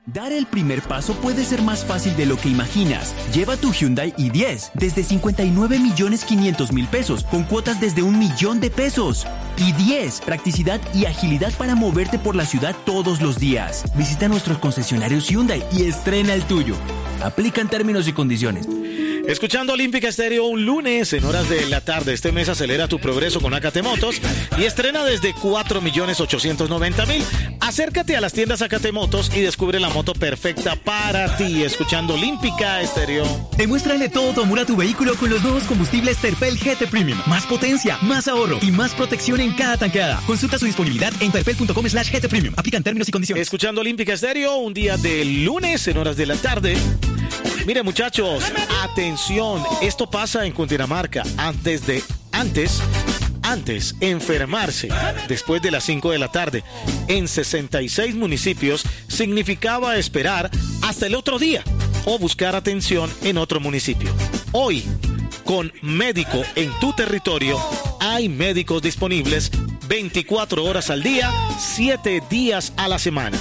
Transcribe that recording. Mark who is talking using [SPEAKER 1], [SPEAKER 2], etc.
[SPEAKER 1] Dar el primer paso puede ser más fácil de lo que imaginas. Lleva tu Hyundai i10 desde 59.500.000 pesos, con cuotas desde 1 millón de pesos. i10, practicidad y agilidad para moverte por la ciudad todos los días. Visita nuestros concesionarios Hyundai y estrena el tuyo. Aplican términos y condiciones.
[SPEAKER 2] Escuchando Olímpica Estéreo un lunes en horas de la tarde. Este mes acelera tu progreso con Acate Motos y estrena desde 4.890.000. Acércate a las tiendas Acate Motos y descubre la moto perfecta para ti. Escuchando Olímpica Estéreo.
[SPEAKER 1] Demuéstrale todo tu amor a tu vehículo con los nuevos combustibles Terpel GT Premium. Más potencia, más ahorro y más protección en cada tanqueada. Consulta su disponibilidad en terpel.com/GT Premium. Aplican términos y condiciones.
[SPEAKER 2] Escuchando Olímpica Estéreo un día de lunes en horas de la tarde. Mire, muchachos, atención, esto pasa en Cundinamarca. Antes, enfermarse después de las 5 de la tarde en 66 municipios significaba esperar hasta el otro día o buscar atención en otro municipio. Hoy, con Médico en tu territorio, hay médicos disponibles 24 horas al día, 7 días a la semana.